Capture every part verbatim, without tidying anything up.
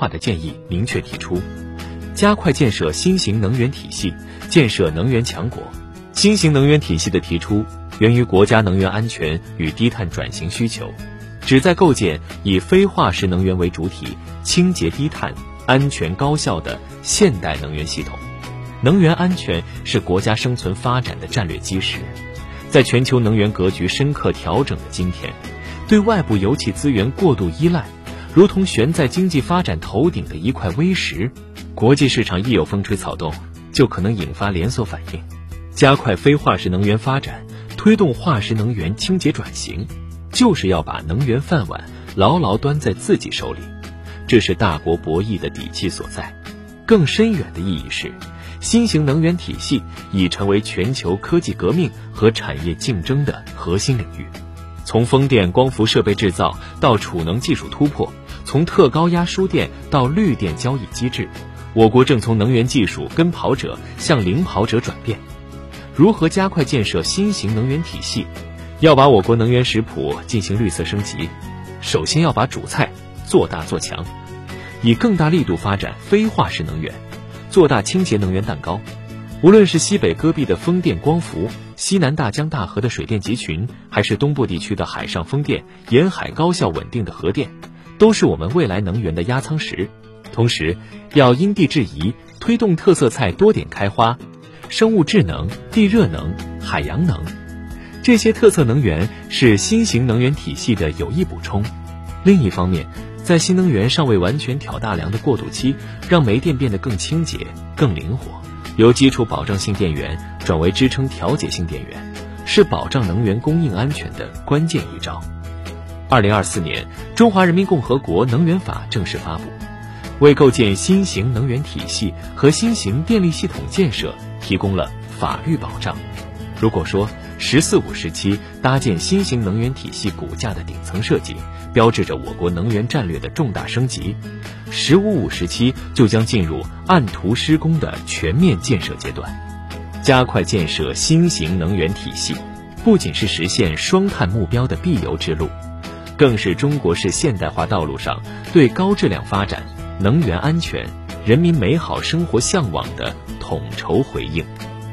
划的建议明确提出，加快建设新型能源体系，建设能源强国。新型能源体系的提出源于国家能源安全与低碳转型需求，旨在构建以非化石能源为主体、清洁低碳、安全高效的现代能源系统。能源安全是国家生存发展的战略基石。在全球能源格局深刻调整的今天，对外部油气资源过度依赖，如同悬在经济发展头顶的一块微石，国际市场一有风吹草动，就可能引发连锁反应。加快非化石能源发展，推动化石能源清洁转型，就是要把能源饭碗牢牢端在自己手里，这是大国博弈的底气所在。更深远的意义是，新型能源体系已成为全球科技革命和产业竞争的核心领域。从风电光伏设备制造到储能技术突破，从特高压输电到绿电交易机制，我国正从能源技术跟跑者向领跑者转变。如何加快建设新型能源体系？要把我国能源食谱进行绿色升级，首先要把主菜做大做强，以更大力度发展非化石能源，做大清洁能源蛋糕。无论是西北戈壁的风电光伏，西南大江大河的水电集群，还是东部地区的海上风电，沿海高效稳定的核电，都是我们未来能源的压舱石。同时要因地制宜，推动特色菜多点开花，生物智能、地热能、海洋能，这些特色能源是新型能源体系的有益补充。另一方面，在新能源尚未完全挑大梁的过渡期，让煤电变得更清洁、更灵活，由基础保障性电源转为支撑调节性电源，是保障能源供应安全的关键一招。二零二四年，中华人民共和国能源法正式发布，为构建新型能源体系和新型电力系统建设提供了法律保障。如果说十四五时期搭建新型能源体系骨架的顶层设计，标志着我国能源战略的重大升级，十五五时期就将进入按图施工的全面建设阶段。加快建设新型能源体系，不仅是实现双碳目标的必由之路，更是中国式现代化道路上对高质量发展、能源安全、人民美好生活向往的统筹回应。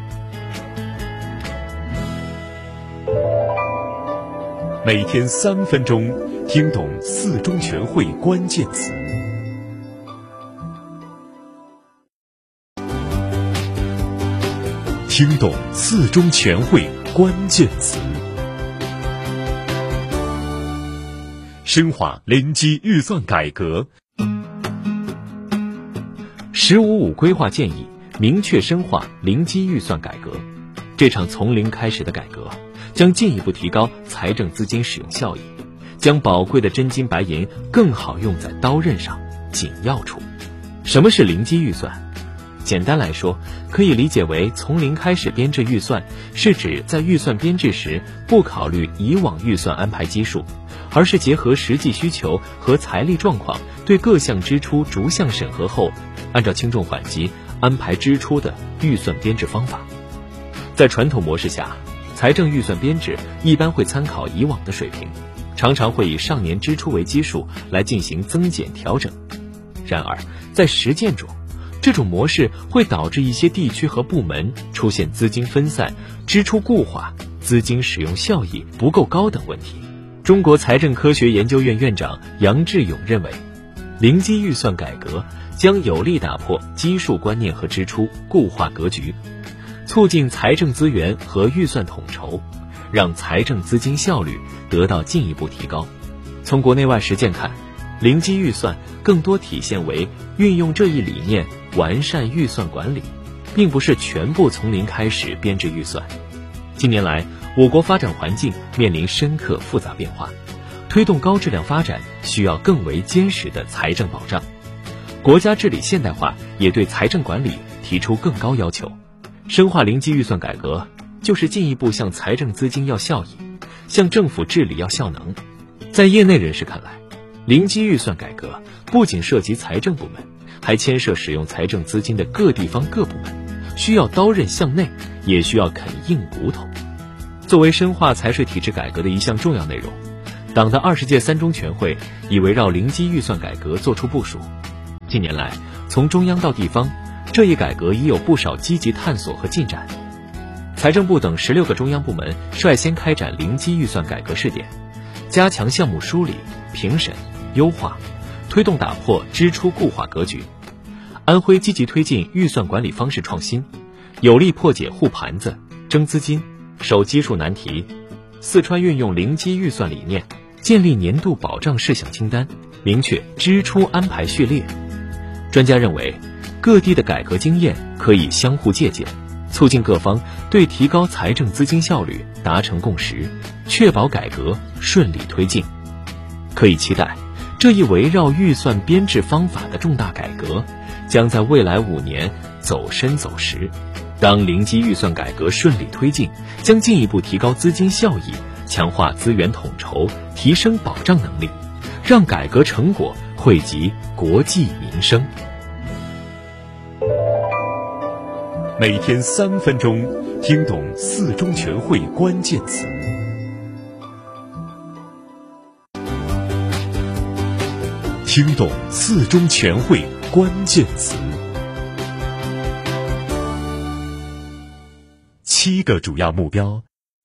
每天三分钟，听懂四中全会关键词。听懂四中全会关键词。深化零基预算改革。 十五五规划建议明确深化零基预算改革。这场从零开始的改革，将进一步提高财政资金使用效益，将宝贵的真金白银更好用在刀刃上、紧要处。什么是零基预算？简单来说，可以理解为从零开始编制预算，是指在预算编制时不考虑以往预算安排基数，而是结合实际需求和财力状况，对各项支出逐项审核后，按照轻重缓急安排支出的预算编制方法。在传统模式下，财政预算编制一般会参考以往的水平，常常会以上年支出为基数来进行增减调整。然而在实践中，这种模式会导致一些地区和部门出现资金分散、支出固化、资金使用效益不够高等问题。中国财政科学研究院院长杨志勇认为，零基预算改革将有力打破基数观念和支出固化格局，促进财政资源和预算统筹，让财政资金效率得到进一步提高。从国内外实践看，零基预算更多体现为运用这一理念完善预算管理，并不是全部从零开始编制预算。近年来，我国发展环境面临深刻复杂变化，推动高质量发展需要更为坚实的财政保障。国家治理现代化也对财政管理提出更高要求。深化零基预算改革，就是进一步向财政资金要效益，向政府治理要效能。在业内人士看来，零基预算改革不仅涉及财政部门，还牵涉使用财政资金的各地方各部门，需要刀刃向内，也需要啃硬骨头。作为深化财税体制改革的一项重要内容，党的二十届三中全会已围绕零基预算改革作出部署。 近年来，从中央到地方，这一改革已有不少积极探索和进展。财政部等十六个中央部门率先开展零基预算改革试点，加强项目梳理、评审、优化，推动打破支出固化格局。安徽积极推进预算管理方式创新，有力破解护盘子、争资金、守基数难题。四川运用零基预算理念，建立年度保障事项清单，明确支出安排序列。专家认为，各地的改革经验可以相互借鉴，促进各方对提高财政资金效率达成共识，确保改革顺利推进。可以期待，这一围绕预算编制方法的重大改革将在未来五年走深走实。当零基预算改革顺利推进，将进一步提高资金效益，强化资源统筹，提升保障能力，让改革成果惠及国计民生。 每天三分钟，听懂四中全会关键词。听懂四中全会关键词。七个主要目标。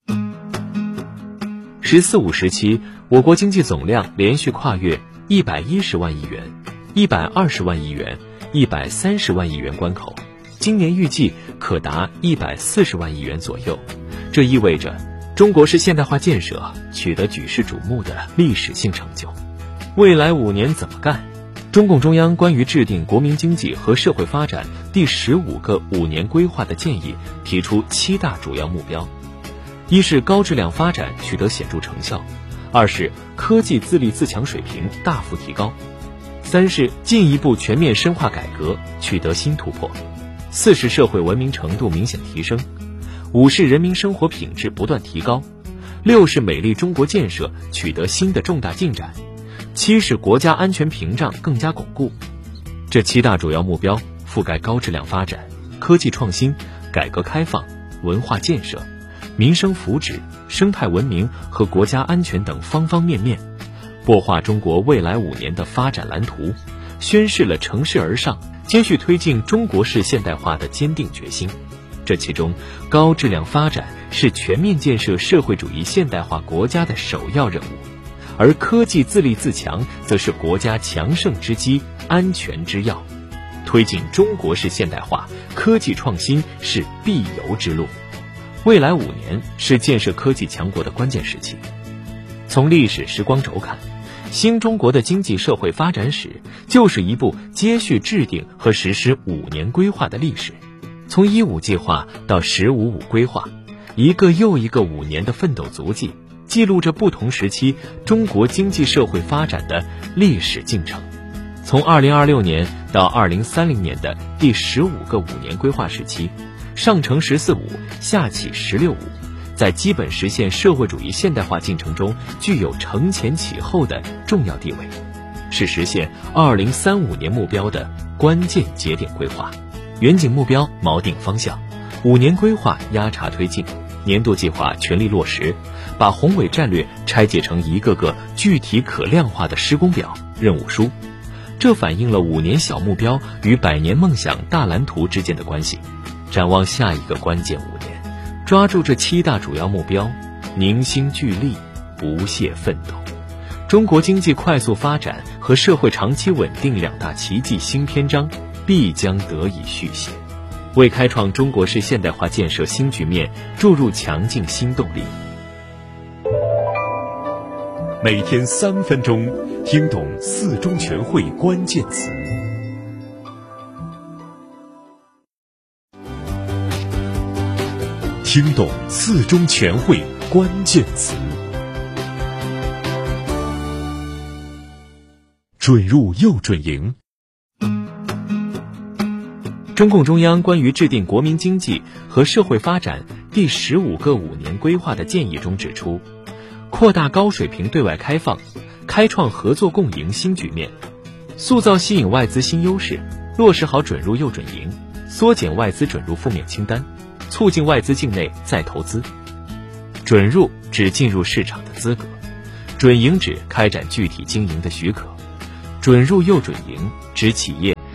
十四五时期，我国经济总量连续跨越一百一十万亿元、一百二十万亿元、一百三十万亿元关口，今年预计可达一百四十万亿元左右。这意味着中国式现代化建设取得举世瞩目的历史性成就。未来五年怎么干？中共中央关于制定国民经济和社会发展第十五个五年规划的建议提出七大主要目标：一是高质量发展取得显著成效；二是科技自立自强水平大幅提高；三是进一步全面深化改革取得新突破；四是社会文明程度明显提升；五是人民生活品质不断提高；六是美丽中国建设取得新的重大进展；七是国家安全屏障更加巩固。这七大主要目标覆盖高质量发展、科技创新、改革开放、文化建设、民生福祉、生态文明和国家安全等方方面面，擘画中国未来五年的发展蓝图，宣示了乘势而上、继续推进中国式现代化的坚定决心。这其中，高质量发展是全面建设社会主义现代化国家的首要任务，而科技自立自强则是国家强盛之基、安全之要。推进中国式现代化，科技创新是必由之路。未来五年是建设科技强国的关键时期。从历史时光轴看，新中国的经济社会发展史就是一部接续制定和实施五年规划的历史。从一五计划到十五五规划，一个又一个五年的奋斗足迹，记录着不同时期中国经济社会发展的历史进程。从二零二六年到二零三零年的第十五个五年规划时期，上承十四五，下启十六五，在基本实现社会主义现代化进程中具有承前启后的重要地位，是实现二零三五年目标的关键节点规划。远景目标锚定方向，五年规划压茬推进，年度计划全力落实，把宏伟战略拆解成一个个具体可量化的施工表、任务书。这反映了五年小目标与百年梦想大蓝图之间的关系。展望下一个关键五年，抓住这七大主要目标，凝心聚力，不懈奋斗，中国经济快速发展和社会长期稳定两大奇迹新篇章必将得以续写，为开创中国式现代化建设新局面注入强劲新动力。 每天三分钟，听懂四中全会关键词。听懂四中全会关键词。准入又准营。 中共中央关于制定国民经济和社会发展第十五个五年规划的建议中指出，扩大高水平对外开放，开创合作共赢新局面，塑造吸引外资新优势，落实好准入又准营，缩减外资准入负面清单，促进外资境内再投资。准入指进入市场的资格，准营指开展具体经营的许可。准入又准营指企业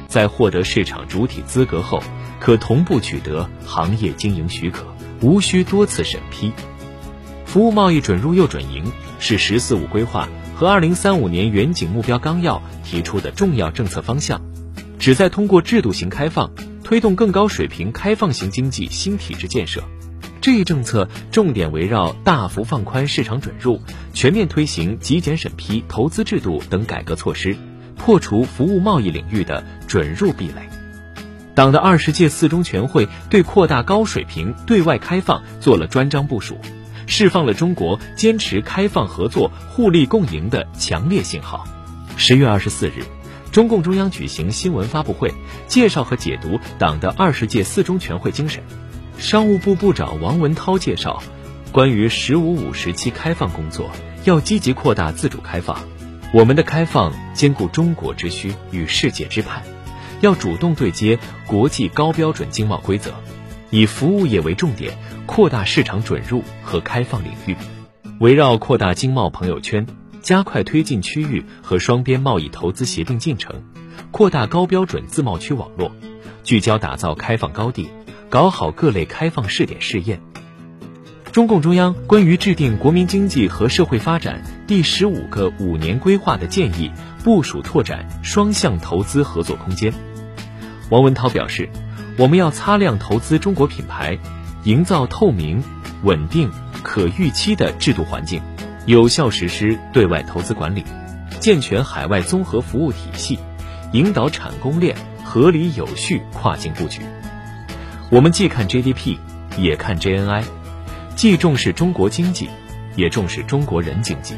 在获得市场主体资格后，可同步取得行业经营许可，无需多次审批。服务贸易准入又准营是“十四五”规划和二零三五年远景目标纲要提出的重要政策方向，旨在通过制度型开放，推动更高水平开放型经济新体制建设。这一政策重点围绕大幅放宽市场准入、全面推行极简审批、投资制度等改革措施，破除服务贸易领域的准入壁垒。党的二十届四中全会对扩大高水平对外开放做了专章部署，释放了中国坚持开放合作、互利共赢的强烈信号。十月二十四日，中共中央举行新闻发布会，介绍和解读党的二十届四中全会精神。商务部部长王文涛介绍，关于“十五五”时期开放工作，要积极扩大自主开放。我们的开放兼顾中国之需与世界之盼，要主动对接国际高标准经贸规则，以服务业为重点，扩大市场准入和开放领域。围绕扩大经贸朋友圈，加快推进区域和双边贸易投资协定进程，扩大高标准自贸区网络，聚焦打造开放高地，搞好各类开放试点试验。中共中央关于制定国民经济和社会发展第十五个五年规划的建议，部署拓展双向投资合作空间。王文涛表示，我们要擦亮投资中国品牌，营造透明、稳定、可预期的制度环境，有效实施对外投资管理，健全海外综合服务体系，引导产供链合理有序跨境布局。我们既看 G D P， 也看 G N I， 既重视中国经济，也重视中国人经济。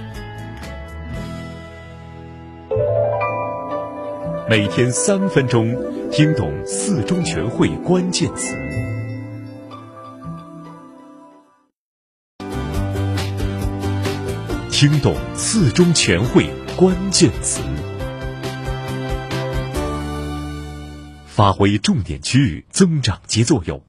每天三分钟，听懂四中全会关键词。听懂四中全会关键词。发挥重点区域增长极作用。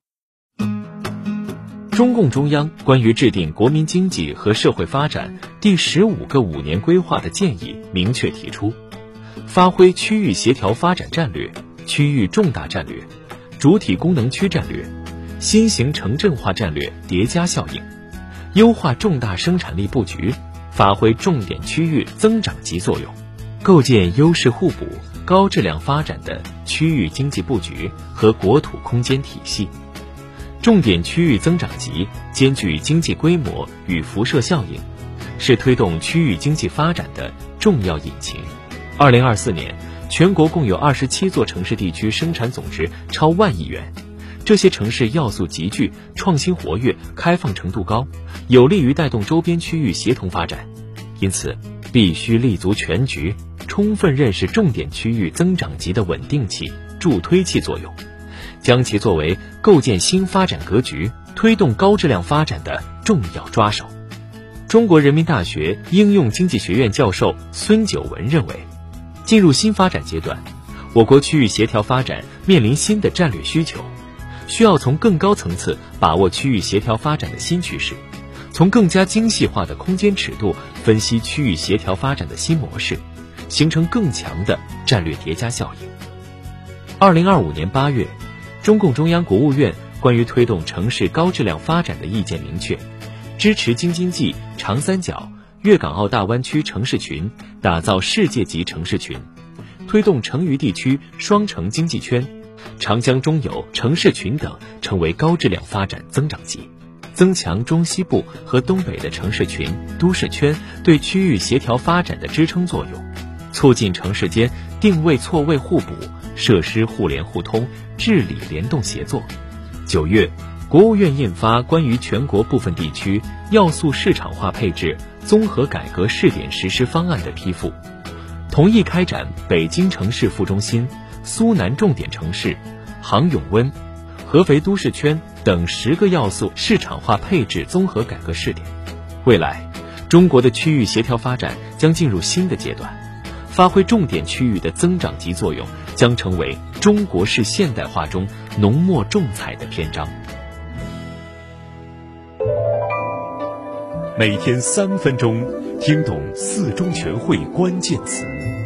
中共中央关于制定国民经济和社会发展第十五个五年规划的建议明确提出，发挥区域协调发展战略、区域重大战略、主体功能区战略、新型城镇化战略叠加效应，优化重大生产力布局，发挥重点区域增长极作用，构建优势互补、高质量发展的区域经济布局和国土空间体系。重点区域增长极兼具经济规模与辐射效应，是推动区域经济发展的重要引擎。二零二四年，全国共有二十七座城市地区生产总值超万亿元，这些城市要素集聚，创新活跃，开放程度高，有利于带动周边区域协同发展。因此，必须立足全局，充分认识重点区域增长极的稳定器、助推器作用，将其作为构建新发展格局、推动高质量发展的重要抓手。中国人民大学应用经济学院教授孙九文认为，进入新发展阶段，我国区域协调发展面临新的战略需求，需要从更高层次把握区域协调发展的新趋势，从更加精细化的空间尺度分析区域协调发展的新模式，形成更强的战略叠加效应。二零二五年八月，中共中央、国务院关于推动城市高质量发展的意见明确，支持京津冀、长三角、粤港澳大湾区城市群打造世界级城市群，推动成渝地区双城经济圈、长江中游城市群等成为高质量发展增长极，增强中西部和东北的城市群、都市圈对区域协调发展的支撑作用，促进城市间定位错位互补、设施互联互通、治理联动协作。九月，国务院印发关于全国部分地区要素市场化配置综合改革试点实施方案的批复，同意开展北京城市副中心、苏南重点城市、杭永温、合肥都市圈等十个要素市场化配置综合改革试点。未来，中国的区域协调发展将进入新的阶段，发挥重点区域的增长极作用，将成为中国式现代化中浓墨重彩的篇章。 每天三分钟，听懂四中全会关键词。